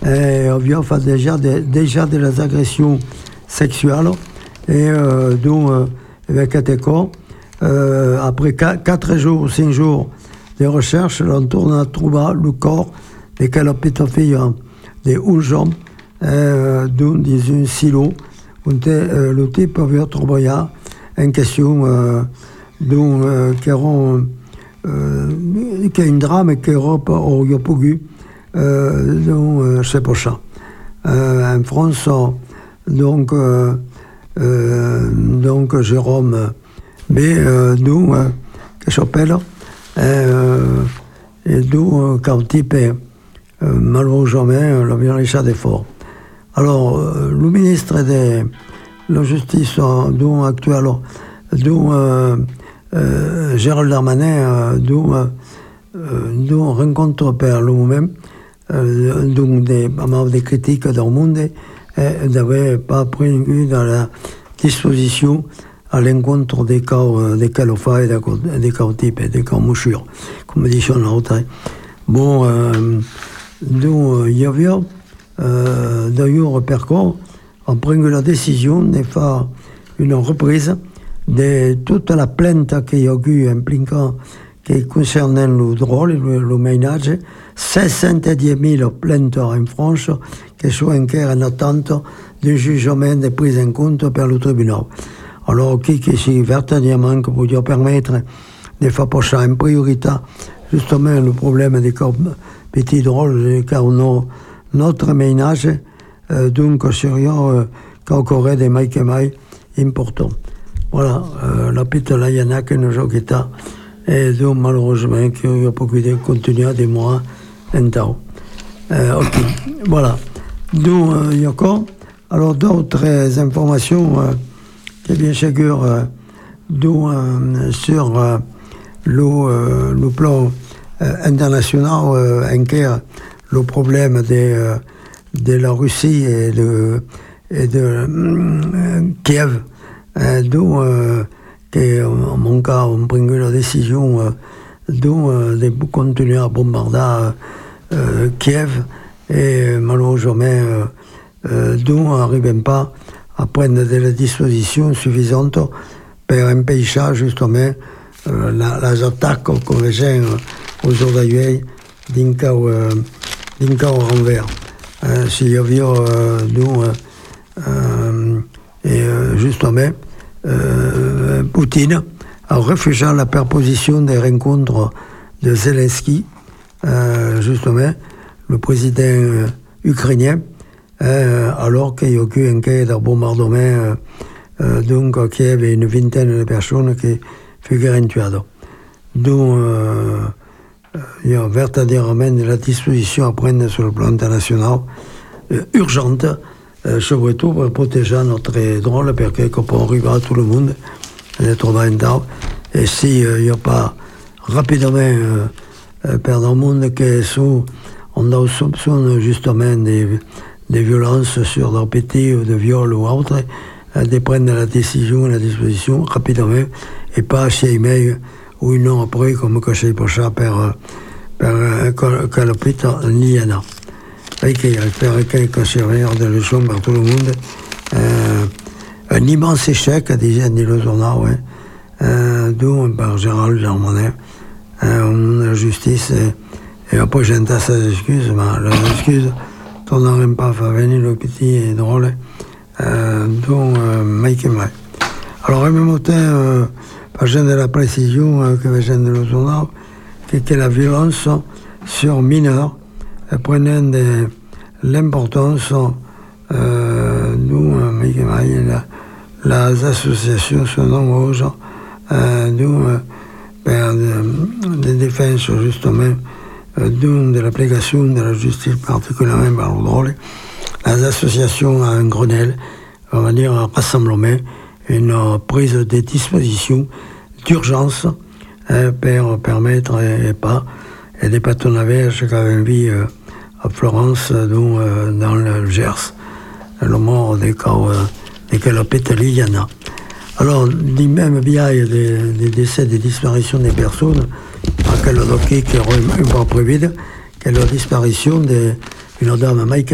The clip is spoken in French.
on fait déjà des agressions sexuelles, et donc, avec un corps, après 4 jours ou 5 jours de recherche, on tourne à trouver le corps de quelle petite fille, de 11 ans, dans un silo, où le type avait trouvé en question, qui a un drame qui Europe aurait pu, je sais pas ça. En France, donc Jérôme B, qui s'appelle, et d'où quand le type malheureusement l'avait laissé des forts. Alors, le ministre de la Justice actuel, Gérald Darmanin, d'où rencontre par le moment, donc des critiques dans le monde, n'avait pas pris dans la disposition à l'encontre des cas calofas et des cas types, des cas mouchures, comme dit on l'autre. Bon, donc il y avait d'ailleurs par contre, on prend la décision de faire une reprise de toute la plainte qu'il y a eu impliquant qui concernait le drôle, le ménage, 610 000 plaintes en France qui sont encore en attente d'un jugement de prise en compte par le tribunal. Alors, qui si véritablement que peut permettre de faire passer en priorité justement le problème des petits drôles, car notre ménage, donc, sérieux, qu'aurait des mailles importants. Voilà, la petite Layana que nous avons quitté, et donc, malheureusement, qu'il n'y a pas pu continuer des mois en temps. Ok, voilà. Donc, il y a encore, alors, d'autres informations, qui bien sûr, sur le plan international, inquiet le problème de la Russie et de Kiev, d'où en mon cas on prend la décision de continuer à bombarder Kiev, et malheureusement d'où on n'arrive pas à prendre des dispositions suffisantes pour empêcher justement les attaques qu'on les aujourd'hui d'un cas au renvers. S'il y avait justement Poutine a refusé la proposition des rencontres de Zelensky, justement le président ukrainien, alors qu'il y a eu un cas de bombardement donc qu'il y avait une vingtaine de personnes qui furent tuées. Donc il y a véritablement de la disposition à prendre sur le plan international urgente, surtout pour protéger notre drôle, parce qu'on peut arriver à tout le monde de trouver un temps. Et s'il n'y a pas rapidement dans le monde qui sont, on a soupçon justement des violences sur leurs petits ou de viols ou autres, de prendre la décision, la disposition rapidement, et pas chez email ou une an après, comme que c'est pour ça, par l'hôpital Liana. Et qu'il y a quelques surveillants de leçons par tout le monde. Un immense échec, déjà, dit le journal, d'où par Gérald Darmanin, la justice, et après j'entends ses excuses, mais les excuses, on n'aurait pas fait venir le petit et drôle, dont Mike et Mike. Alors, en même temps, par de la précision que j'ai dans le journal, que la violence sur mineurs prenant de l'importance, nous, les associations sont nombreuses, nous, de défense justement, de l'application de la justice, particulièrement par le drôle, les associations à un Grenelle, on va dire un rassemblement, une prise de dispositions d'urgence pour permettre et des patronnages qu'avait vu à Florence, dans le Gers, le mort des calopètes Liliana. Alors, dit même bien des décès, des disparitions des personnes, à quel dossier qui est un peu plus vide, que la disparition d'une dame, Mike